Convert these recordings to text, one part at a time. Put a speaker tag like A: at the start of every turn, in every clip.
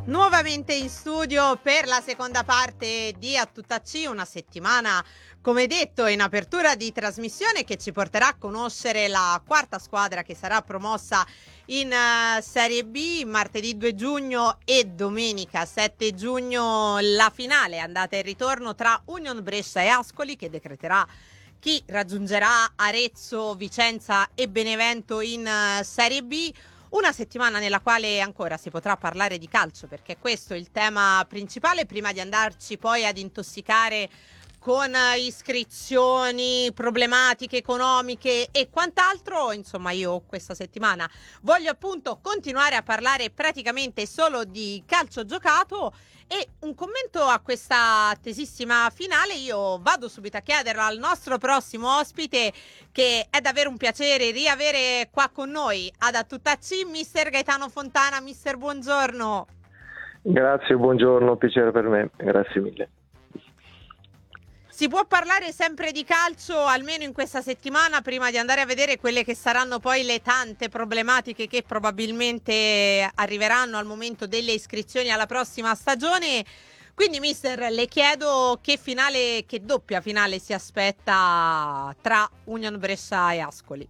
A: Nuovamente in studio per la seconda parte di A Tutta C, una settimana, come detto, in apertura di trasmissione che ci porterà a conoscere la quarta squadra che sarà promossa in Serie B. Martedì 2 giugno e domenica 7 giugno la finale andata e ritorno tra Union Brescia e Ascoli, che decreterà chi raggiungerà Arezzo, Vicenza e Benevento in Serie B. Una settimana nella quale ancora si potrà parlare di calcio, perché questo è il tema principale, prima di andarci poi ad intossicare con iscrizioni, problematiche economiche e quant'altro. Insomma, io questa settimana voglio appunto continuare a parlare praticamente solo di calcio giocato. E un commento a questa attesissima finale io vado subito a chiederlo al nostro prossimo ospite, che è davvero un piacere riavere qua con noi ad A Tutta C, mister Gaetano Fontana. Mister, buongiorno.
B: Grazie, buongiorno, piacere per me, grazie mille.
A: Si può parlare sempre di calcio, almeno in questa settimana, prima di andare a vedere quelle che saranno poi le tante problematiche che probabilmente arriveranno al momento delle iscrizioni alla prossima stagione. Quindi, mister, le chiedo che doppia finale si aspetta tra Union Brescia e Ascoli.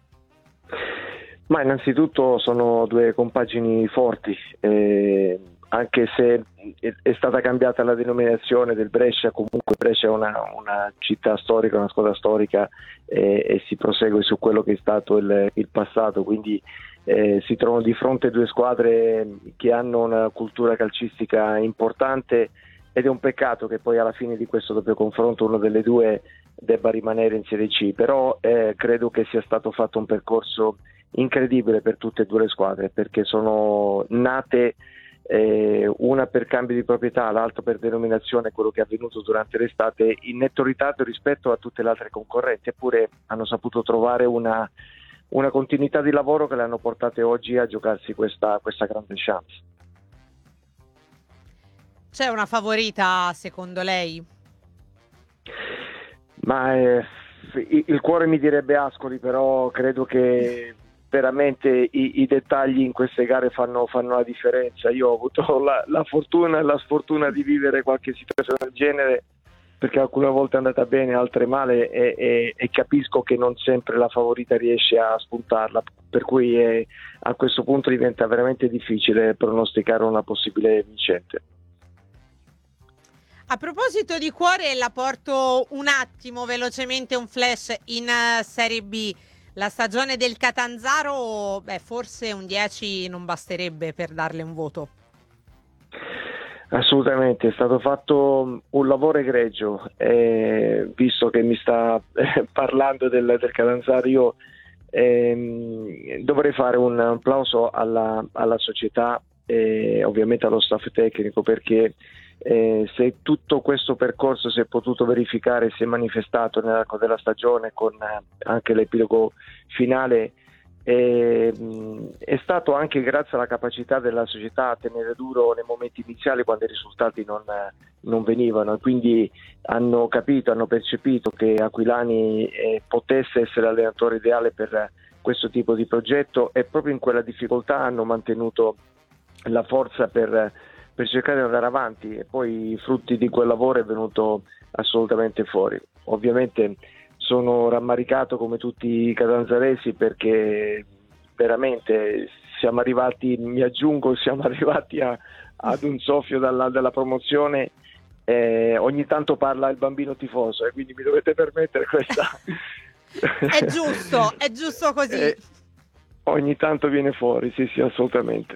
B: Ma innanzitutto sono due compagini forti, anche se è stata cambiata la denominazione del Brescia, comunque Brescia è una città storica, una squadra storica, e si prosegue su quello che è stato il passato, quindi si trovano di fronte due squadre che hanno una cultura calcistica importante, ed è un peccato che poi alla fine di questo doppio confronto una delle due debba rimanere in Serie C, però credo che sia stato fatto un percorso incredibile per tutte e due le squadre, perché sono nate una per cambio di proprietà, l'altra per denominazione, quello che è avvenuto durante l'estate, in netto ritardo rispetto a tutte le altre concorrenti, eppure hanno saputo trovare una continuità di lavoro che le hanno portate oggi a giocarsi questa grande chance.
A: C'è una favorita secondo lei?
B: Ma il cuore mi direbbe Ascoli, però credo che veramente i dettagli in queste gare fanno la differenza. Io ho avuto la fortuna e la sfortuna di vivere qualche situazione del genere, perché alcune volte è andata bene, altre male, e capisco che non sempre la favorita riesce a spuntarla, per cui a questo punto diventa veramente difficile pronosticare una possibile vincente.
A: A proposito di cuore, la porto un attimo velocemente un flash in Serie B. La stagione del Catanzaro, forse un 10 non basterebbe per darle un voto.
B: Assolutamente, è stato fatto un lavoro egregio, visto che mi sta parlando del Catanzaro, io dovrei fare un applauso alla società e ovviamente allo staff tecnico, perché se tutto questo percorso si è potuto verificare, si è manifestato nell'arco della stagione con anche l'epilogo finale, è stato anche grazie alla capacità della società a tenere duro nei momenti iniziali, quando i risultati non venivano, e quindi hanno capito, hanno percepito che Aquilani potesse essere l'allenatore ideale per questo tipo di progetto, e proprio in quella difficoltà hanno mantenuto la forza per cercare di andare avanti, e poi i frutti di quel lavoro è venuto assolutamente fuori. Ovviamente sono rammaricato come tutti i catanzaresi, perché veramente siamo arrivati ad un soffio dalla promozione. Ogni tanto parla il bambino tifoso, e quindi mi dovete permettere questa.
A: È giusto così.
B: Ogni tanto viene fuori, sì, assolutamente.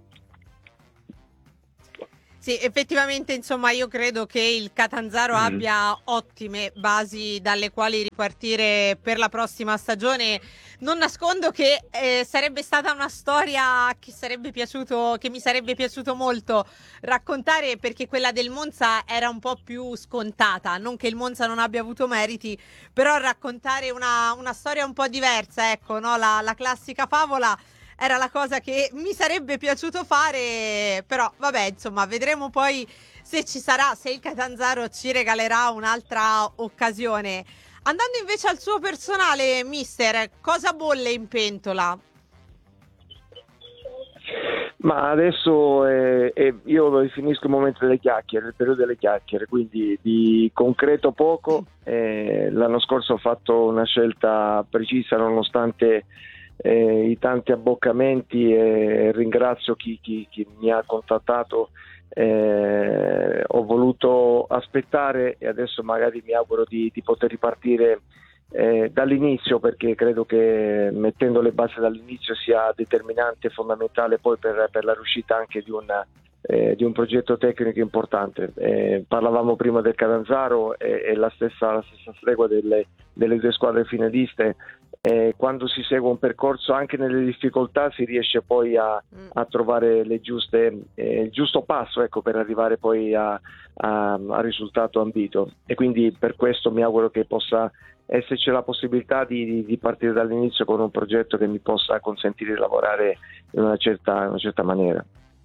A: Sì, effettivamente, insomma, io credo che il Catanzaro abbia ottime basi dalle quali ripartire per la prossima stagione. Non nascondo che sarebbe stata una storia che mi sarebbe piaciuto molto raccontare, perché quella del Monza era un po' più scontata. Non che il Monza non abbia avuto meriti, però raccontare una storia un po' diversa, ecco, no? La classica favola era la cosa che mi sarebbe piaciuto fare, però vabbè, insomma, vedremo poi se ci sarà, se il Catanzaro ci regalerà un'altra occasione. Andando invece al suo personale, mister, cosa bolle in pentola?
B: Ma adesso io lo definisco il momento delle chiacchiere, il periodo delle chiacchiere, quindi di concreto poco. L'anno scorso ho fatto una scelta precisa nonostante i tanti abboccamenti, e ringrazio chi mi ha contattato. Ho voluto aspettare e adesso magari mi auguro di poter ripartire dall'inizio, perché credo che mettendo le basi dall'inizio sia determinante e fondamentale poi per la riuscita anche di un progetto tecnico importante. Parlavamo prima del Catanzaro e la stessa stregua delle due squadre finaliste. Quando si segue un percorso anche nelle difficoltà si riesce poi a trovare il giusto passo, ecco, per arrivare poi al risultato ambito, e quindi per questo mi auguro che possa esserci la possibilità di partire dall'inizio con un progetto che mi possa consentire di lavorare in una certa maniera.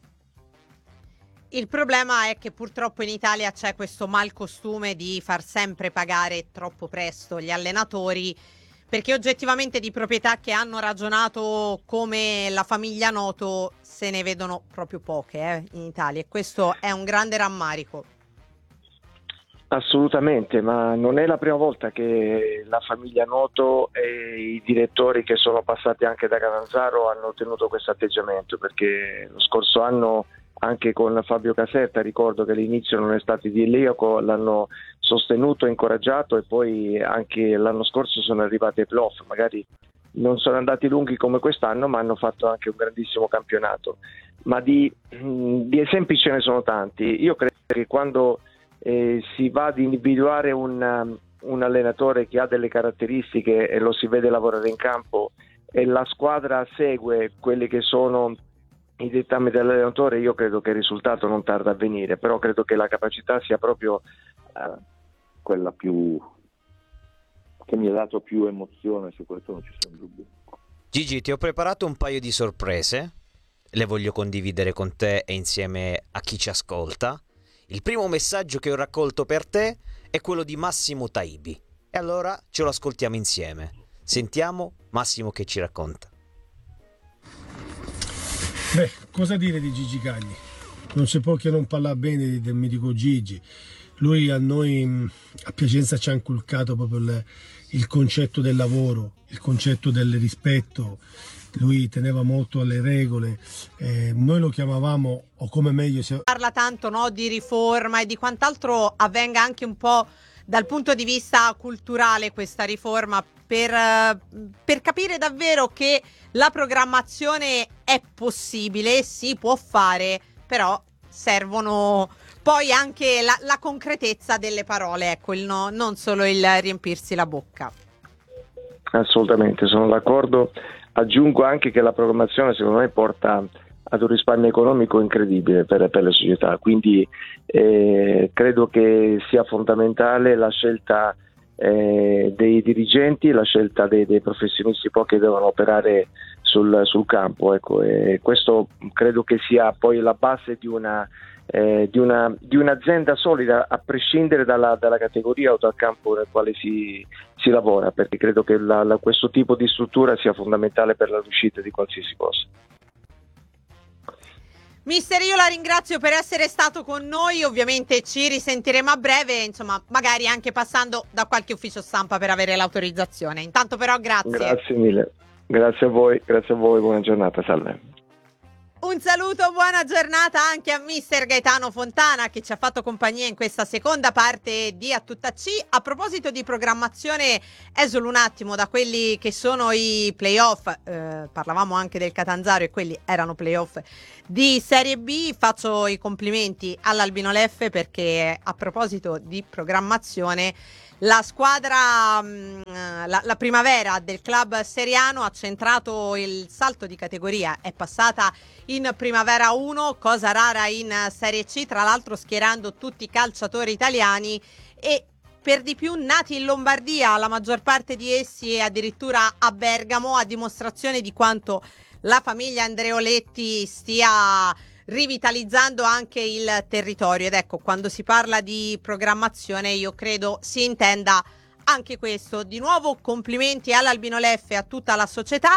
A: Il problema è che purtroppo in Italia c'è questo malcostume di far sempre pagare troppo presto gli allenatori, perché oggettivamente di proprietà che hanno ragionato come la famiglia Noto se ne vedono proprio poche in Italia, e questo è un grande rammarico.
B: Assolutamente, ma non è la prima volta che la famiglia Noto e i direttori che sono passati anche da Catanzaro hanno tenuto questo atteggiamento, perché lo scorso anno anche con Fabio Caserta ricordo che l'inizio non è stato idilliaco, l'hanno sostenuto, incoraggiato, e poi anche l'anno scorso sono arrivati ai playoff, magari non sono andati lunghi come quest'anno, ma hanno fatto anche un grandissimo campionato. Ma di esempi ce ne sono tanti. Io credo che quando si va ad individuare un allenatore che ha delle caratteristiche e lo si vede lavorare in campo e la squadra segue quelli che sono i dettami dell'allenatore, io credo che il risultato non tarda a venire, però credo che la capacità sia proprio
C: quella che mi ha dato più emozione, su questo non ci sono dubbi.
D: Gigi, ti ho preparato un paio di sorprese, le voglio condividere con te e insieme a chi ci ascolta. Il primo messaggio che ho raccolto per te è quello di Massimo Taibi, e allora ce lo ascoltiamo insieme. Sentiamo Massimo che ci racconta.
E: Beh, cosa dire di Gigi Cagli? Non c'è po' che non parla bene del mitico Gigi. Lui a noi a Piacenza ci ha inculcato proprio il concetto del lavoro, il concetto del rispetto. Lui teneva molto alle regole, noi lo chiamavamo, o come meglio se...
A: Parla tanto, no, di riforma e di quant'altro avvenga anche un po' dal punto di vista culturale questa riforma, per capire davvero che la programmazione è possibile, si può fare, però servono poi anche la concretezza delle parole, ecco, non solo il riempirsi la bocca.
B: Assolutamente, sono d'accordo. Aggiungo anche che la programmazione secondo me porta ad un risparmio economico incredibile per le società, quindi credo che sia fondamentale la scelta dei dirigenti, la scelta dei professionisti poi che devono operare sul campo, ecco, e questo credo che sia poi la base di un'azienda solida, a prescindere dalla categoria o dal campo nel quale si lavora, perché credo che questo tipo di struttura sia fondamentale per la riuscita di qualsiasi cosa.
A: Mister, io la ringrazio per essere stato con noi, ovviamente ci risentiremo a breve, insomma, magari anche passando da qualche ufficio stampa per avere l'autorizzazione. Intanto però grazie.
B: Grazie mille, grazie a voi, buona giornata, salve.
A: Un saluto, buona giornata anche a mister Gaetano Fontana che ci ha fatto compagnia in questa seconda parte di A Tutta C. A proposito di programmazione, esolo un attimo da quelli che sono i playoff, parlavamo anche del Catanzaro e quelli erano playoff di Serie B. Faccio i complimenti all'Albino Leffe perché a proposito di programmazione la squadra, la primavera del club seriano ha centrato il salto di categoria, è passata in Primavera 1, cosa rara in Serie C, tra l'altro schierando tutti i calciatori italiani e per di più nati in Lombardia, la maggior parte di essi e addirittura a Bergamo, a dimostrazione di quanto la famiglia Andreoletti stia rivitalizzando anche il territorio. Ed ecco, quando si parla di programmazione io credo si intenda anche questo. Di nuovo complimenti all'Albino Leffe e a tutta la società.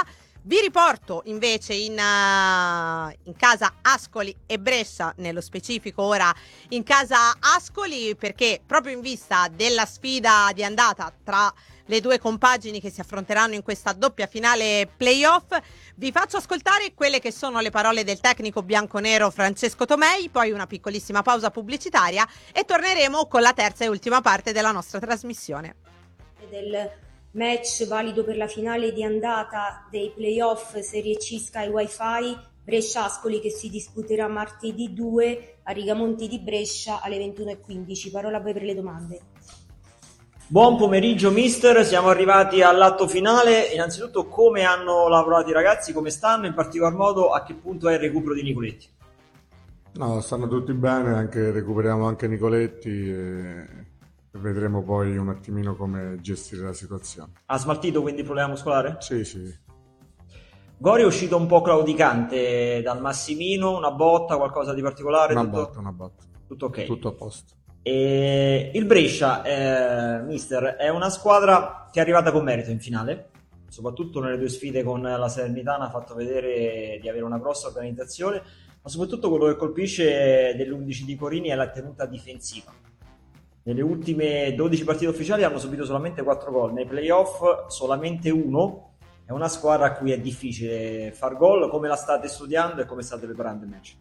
A: Vi riporto invece in casa Ascoli e Brescia, nello specifico ora in casa Ascoli, perché proprio in vista della sfida di andata tra le due compagini che si affronteranno in questa doppia finale playoff, vi faccio ascoltare quelle che sono le parole del tecnico bianconero Francesco Tomei, poi una piccolissima pausa pubblicitaria e torneremo con la terza e ultima parte della nostra trasmissione.
F: Del match valido per la finale di andata dei playoff Serie C Sky Wi-Fi Brescia-Ascoli, che si disputerà martedì 2 a Rigamonti di Brescia alle 21:15. Parola a voi per le domande.
G: Buon pomeriggio mister, siamo arrivati all'atto finale. Innanzitutto, come hanno lavorato i ragazzi, come stanno, in particolar modo a che punto è il recupero di Nicoletti?
H: No, stanno tutti bene, recuperiamo anche Nicoletti e vedremo poi un attimino come gestire la situazione.
G: Ha smaltito quindi il problema muscolare?
H: Sì.
G: Gori è uscito un po' claudicante dal Massimino, una botta, qualcosa di particolare?
H: Una botta.
G: Tutto ok?
H: Tutto a posto.
G: E il Brescia, mister, è una squadra che è arrivata con merito in finale, soprattutto nelle due sfide con la Salernitana ha fatto vedere di avere una grossa organizzazione, ma soprattutto quello che colpisce dell'11 di Corini è la tenuta difensiva. Nelle ultime 12 partite ufficiali hanno subito solamente 4 gol, nei playoff solamente 1. È una squadra a cui è difficile far gol. Come la state studiando e come state preparando il match?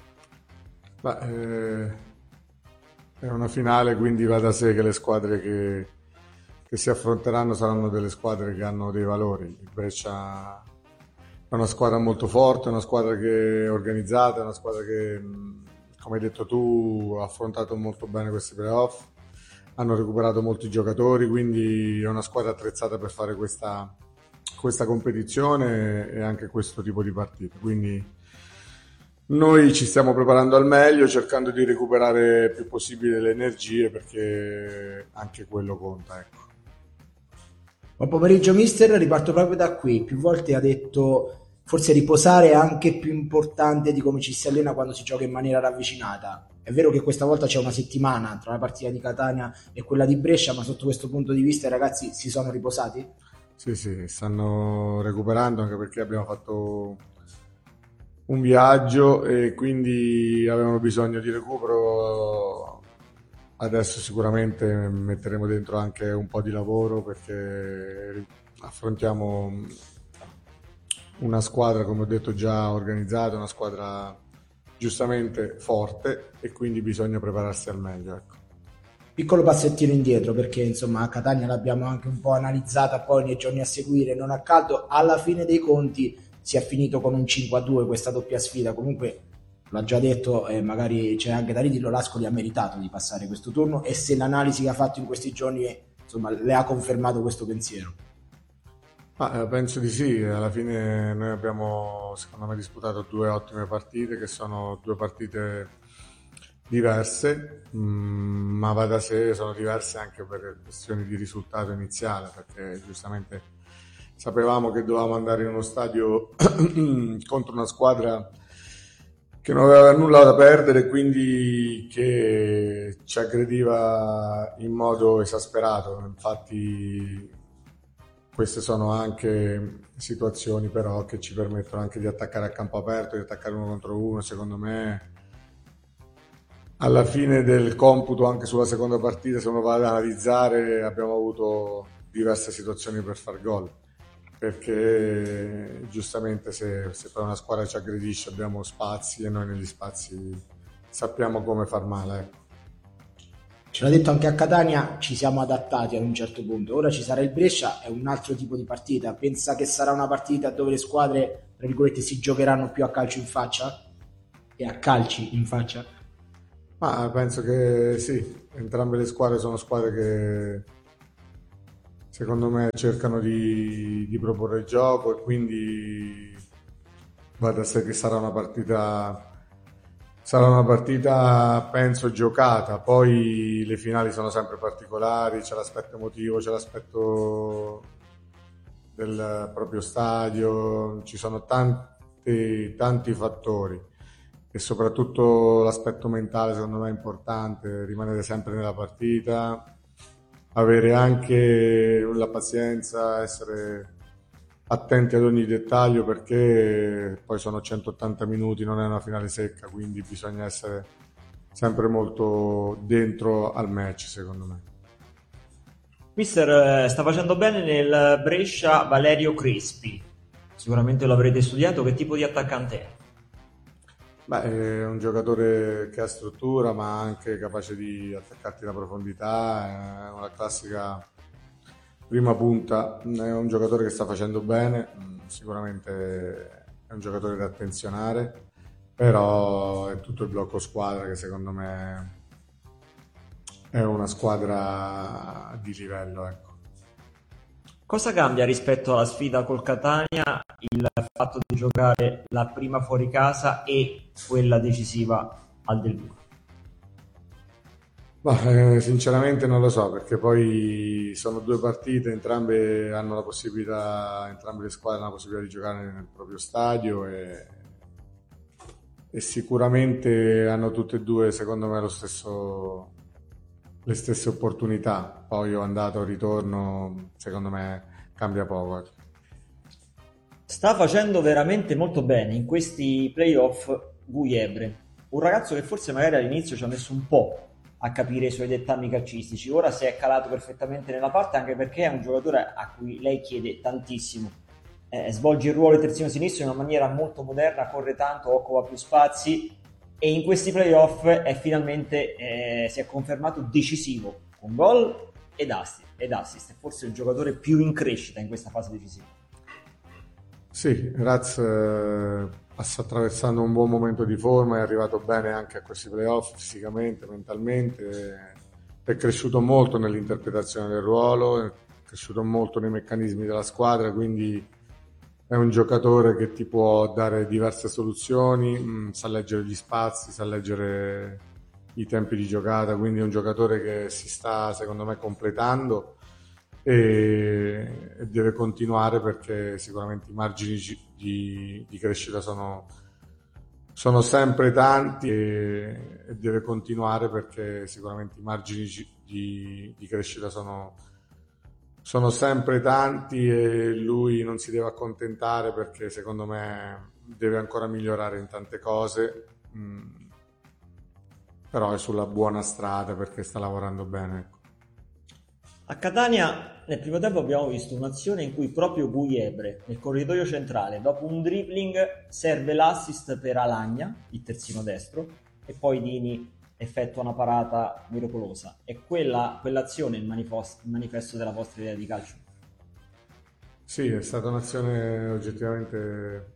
H: È una finale, quindi va da sé che le squadre che si affronteranno saranno delle squadre che hanno dei valori. Il Brescia è una squadra molto forte, è una squadra che è organizzata, è una squadra che, come hai detto tu, ha affrontato molto bene questi playoff, hanno recuperato molti giocatori, quindi è una squadra attrezzata per fare questa competizione e anche questo tipo di partite. Quindi noi ci stiamo preparando al meglio, cercando di recuperare il più possibile le energie, perché anche quello conta, ecco.
I: Buon pomeriggio mister, riparto proprio da qui. Più volte ha detto forse riposare è anche più importante di come ci si allena quando si gioca in maniera ravvicinata. È vero che questa volta c'è una settimana tra la partita di Catania e quella di Brescia, ma sotto questo punto di vista i ragazzi si sono riposati?
H: Sì, stanno recuperando, anche perché abbiamo fatto un viaggio e quindi avevano bisogno di recupero. Adesso sicuramente metteremo dentro anche un po' di lavoro, perché affrontiamo una squadra, come ho detto, già organizzata, una squadra giustamente forte, e quindi bisogna prepararsi al meglio, ecco.
I: Piccolo passettino indietro, perché insomma a Catania l'abbiamo anche un po' analizzata poi nei giorni a seguire, non a caldo. Alla fine dei conti si è finito con un 5-2 questa doppia sfida. Comunque l'ha già detto, magari c'è anche da ridirlo, l'Ascoli ha meritato di passare questo turno, e se l'analisi che ha fatto in questi giorni insomma le ha confermato questo pensiero.
H: Penso di sì. Alla fine noi abbiamo, secondo me, disputato 2 ottime partite, che sono 2 partite diverse, ma va da sé, sono diverse anche per questioni di risultato iniziale, perché giustamente sapevamo che dovevamo andare in uno stadio contro una squadra che non aveva nulla da perdere, quindi che ci aggrediva in modo esasperato. Infatti queste sono anche situazioni però che ci permettono anche di attaccare a campo aperto, di attaccare 1 contro 1. Secondo me alla fine del computo, anche sulla seconda partita, se uno va ad analizzare, abbiamo avuto diverse situazioni per far gol, perché giustamente se poi una squadra ci aggredisce abbiamo spazi, e noi negli spazi sappiamo come far male, ecco.
I: Ce l'ha detto anche a Catania, ci siamo adattati ad un certo punto. Ora ci sarà il Brescia, è un altro tipo di partita. Pensa che sarà una partita dove le squadre, tra virgolette, si giocheranno più a calcio in faccia? E a calci in faccia?
H: Ma penso che sì, entrambe le squadre sono squadre che secondo me cercano di proporre il gioco, e quindi va da sé che sarà una partita penso giocata. Poi le finali sono sempre particolari, c'è l'aspetto emotivo, c'è l'aspetto del proprio stadio, ci sono tanti fattori, e soprattutto l'aspetto mentale secondo me è importante, rimanere sempre nella partita, avere anche la pazienza, essere attenti ad ogni dettaglio, perché poi sono 180 minuti, non è una finale secca, quindi bisogna essere sempre molto dentro al match, secondo me.
G: Mister, sta facendo bene nel Brescia Valerio Crespi, sicuramente lo avrete studiato, che tipo di attaccante è?
H: Beh, è un giocatore che ha struttura, ma anche capace di attaccarti da profondità, è una classica prima punta, è un giocatore che sta facendo bene, sicuramente è un giocatore da attenzionare, però è tutto il blocco squadra che secondo me è una squadra di livello, ecco.
G: Cosa cambia rispetto alla sfida col Catania il fatto di giocare la prima fuori casa e quella decisiva al Del Vivo?
H: Sinceramente non lo so, perché poi sono due partite, entrambe hanno la possibilità, entrambe le squadre hanno la possibilità di giocare nel proprio stadio e sicuramente hanno tutte e due, secondo me, le stesse opportunità. Poi andata o ritorno, secondo me cambia poco, ecco.
G: Sta facendo veramente molto bene in questi playoff Gujebre, un ragazzo che forse magari all'inizio ci ha messo un po' a capire i suoi dettami calcistici, ora si è calato perfettamente nella parte, anche perché è un giocatore a cui lei chiede tantissimo. Svolge il ruolo di terzino sinistro in una maniera molto moderna, corre tanto, occupa più spazi e in questi playoff si è confermato decisivo con gol ed assist, è forse il giocatore più in crescita in questa fase decisiva.
H: Sì, Raz sta attraversando un buon momento di forma, è arrivato bene anche a questi playoff fisicamente, mentalmente, è cresciuto molto nell'interpretazione del ruolo, è cresciuto molto nei meccanismi della squadra, quindi è un giocatore che ti può dare diverse soluzioni, sa leggere gli spazi, sa leggere i tempi di giocata, quindi è un giocatore che si sta, secondo me, completando e deve continuare, perché sicuramente i margini di crescita sono sempre tanti e deve continuare, perché sicuramente i margini di crescita sono sempre tanti e lui non si deve accontentare, perché secondo me deve ancora migliorare in tante cose, però è sulla buona strada perché sta lavorando bene, ecco.
G: A Catania nel primo tempo abbiamo visto un'azione in cui proprio Gujebre nel corridoio centrale, dopo un dribbling, serve l'assist per Alagna, il terzino destro, e poi Dini effettua una parata miracolosa. È quell'azione il manifesto della vostra idea di calcio?
H: Sì, è stata un'azione oggettivamente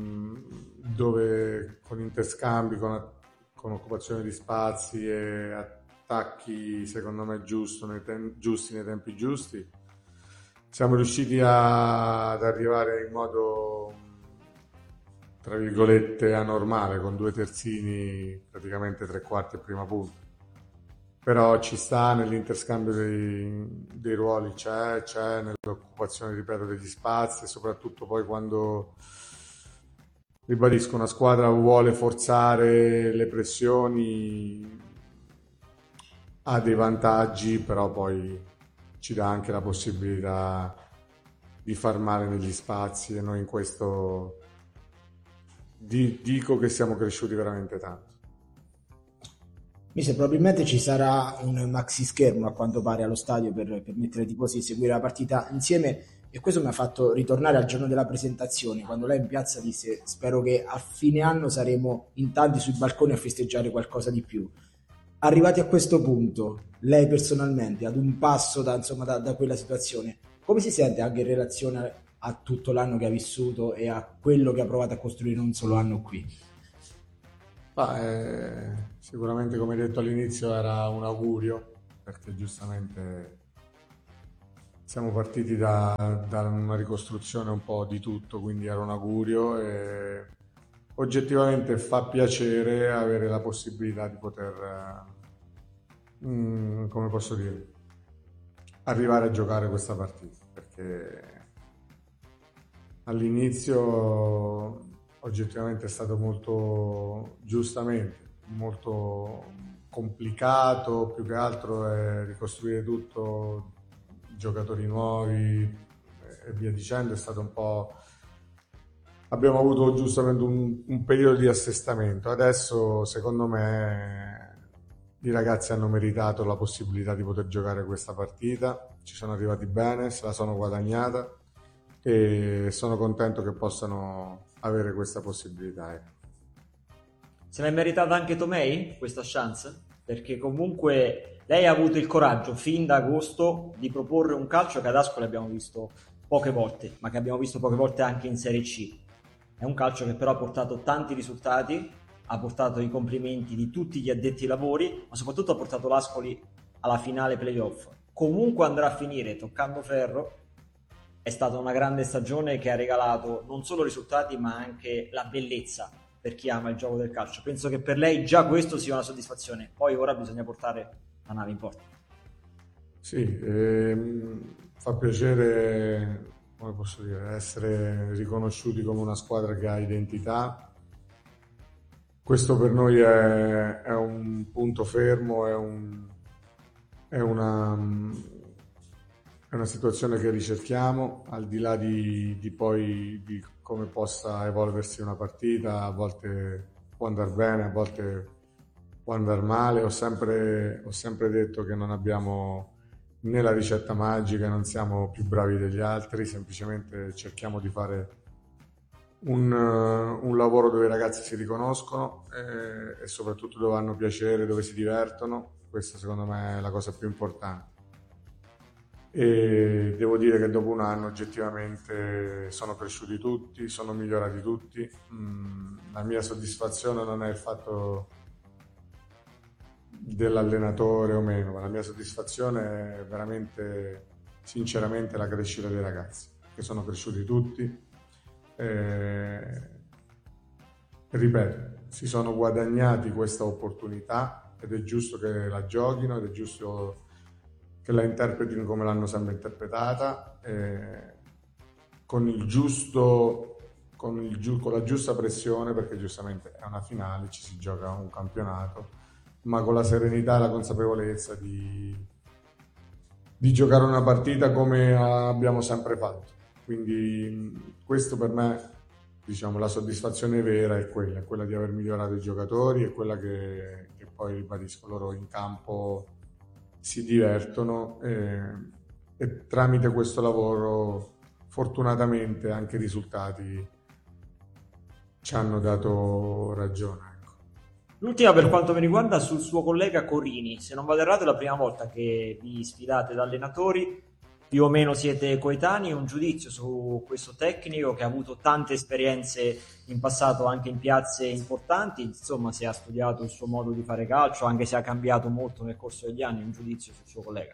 H: dove con interscambi, con occupazione di spazi e attacchi secondo me giusti nei tempi giusti, siamo riusciti ad arrivare in modo tra virgolette anormale, con due terzini praticamente tre quarti e prima punta, però ci sta nell'interscambio dei ruoli, c'è nell'occupazione, ripeto, degli spazi, e soprattutto poi quando, ribadisco, una squadra vuole forzare le pressioni ha dei vantaggi, però poi ci dà anche la possibilità di far male negli spazi, e noi in questo dico che siamo cresciuti veramente tanto.
I: Mister, probabilmente ci sarà un maxi schermo a quanto pare allo stadio per permettere ai tifosi di seguire la partita insieme, e questo mi ha fatto ritornare al giorno della presentazione, quando lei in piazza disse: spero che a fine anno saremo in tanti sui balconi a festeggiare qualcosa di più. Arrivati a questo punto, lei personalmente, ad un passo da quella situazione, come si sente anche in relazione a tutto l'anno che ha vissuto e a quello che ha provato a costruire un solo anno qui?
H: Sicuramente, come detto all'inizio, era un augurio, perché giustamente siamo partiti da una ricostruzione un po' di tutto, quindi era un augurio e oggettivamente fa piacere avere la possibilità di poter, come posso dire, arrivare a giocare questa partita, perché all'inizio oggettivamente è stato molto, giustamente, molto complicato, più che altro è ricostruire tutto, giocatori nuovi, e via dicendo, è stato un po'... Abbiamo avuto giustamente un periodo di assestamento. Adesso, secondo me, i ragazzi hanno meritato la possibilità di poter giocare questa partita, ci sono arrivati bene, se la sono guadagnata e sono contento che possano avere questa possibilità.
G: Se l'è meritata anche Tomei questa chance? Perché comunque lei ha avuto il coraggio fin da agosto di proporre un calcio che ad Ascoli abbiamo visto poche volte, ma che abbiamo visto poche volte anche in Serie C. È un calcio che però ha portato tanti risultati, ha portato i complimenti di tutti gli addetti ai lavori, ma soprattutto ha portato l'Ascoli alla finale playoff. Comunque andrà a finire toccando ferro. È stata una grande stagione che ha regalato non solo risultati ma anche la bellezza per chi ama il gioco del calcio. Penso che per lei già questo sia una soddisfazione, poi ora bisogna portare la nave in porto.
H: Sì, fa piacere, come posso dire, essere riconosciuti come una squadra che ha identità. Questo per noi è un punto fermo, è una situazione che ricerchiamo, al di là di poi di come possa evolversi una partita. A volte può andare bene, a volte può andare male. Ho sempre detto che non abbiamo né la ricetta magica, non siamo più bravi degli altri, semplicemente cerchiamo di fare un lavoro dove i ragazzi si riconoscono e soprattutto dove hanno piacere, dove si divertono. Questa secondo me è la cosa più importante. E devo dire che dopo un anno oggettivamente sono cresciuti tutti, sono migliorati tutti. La mia soddisfazione non è il fatto dell'allenatore o meno, ma la mia soddisfazione è veramente, sinceramente, la crescita dei ragazzi, che sono cresciuti tutti. Ripeto, si sono guadagnati questa opportunità ed è giusto che la giochino ed è giusto che la interpretino come l'hanno sempre interpretata, con la giusta pressione, perché giustamente è una finale, ci si gioca un campionato, ma con la serenità e la consapevolezza di giocare una partita come abbiamo sempre fatto. Quindi questo per me, diciamo, la soddisfazione vera è quella di aver migliorato i giocatori, è quella che poi, ribadisco, loro in campo si divertono e tramite questo lavoro fortunatamente anche i risultati ci hanno dato ragione. Ecco.
G: L'ultima per quanto mi riguarda sul suo collega Corini, se non vado errato è la prima volta che vi sfidate da allenatori, più o meno siete coetanei. Un giudizio su questo tecnico che ha avuto tante esperienze in passato anche in piazze importanti, insomma, se ha studiato il suo modo di fare calcio, anche se ha cambiato molto nel corso degli anni. Un giudizio sul suo collega.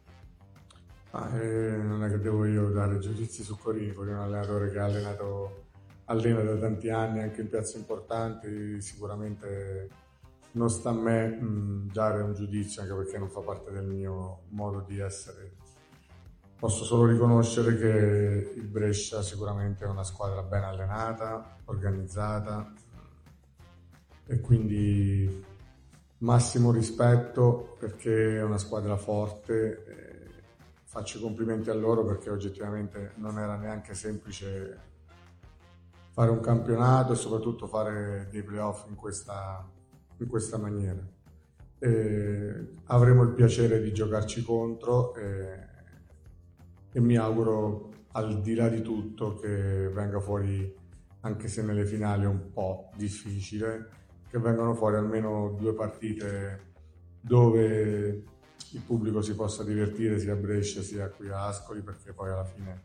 H: Non è che devo io dare giudizi su Corini, perché è un allenatore che allena da tanti anni anche in piazze importanti. Sicuramente non sta a me dare un giudizio, anche perché non fa parte del mio modo di essere. Posso solo riconoscere che il Brescia sicuramente è una squadra ben allenata, organizzata, e quindi massimo rispetto, perché è una squadra forte. Faccio i complimenti a loro, perché oggettivamente non era neanche semplice fare un campionato e soprattutto fare dei playoff in questa maniera. Avremo il piacere di giocarci contro e mi auguro, al di là di tutto, che venga fuori, anche se nelle finali è un po' difficile, che vengano fuori almeno 2 partite dove il pubblico si possa divertire, sia a Brescia sia qui a Ascoli, perché poi alla fine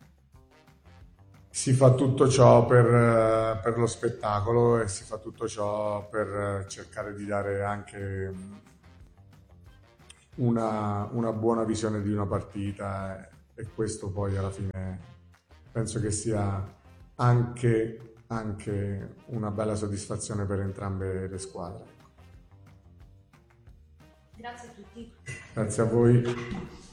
H: si fa tutto ciò per lo spettacolo e si fa tutto ciò per cercare di dare anche una buona visione di una partita, e questo poi alla fine penso che sia anche una bella soddisfazione per entrambe le squadre.
F: Grazie a tutti.
H: Grazie a voi.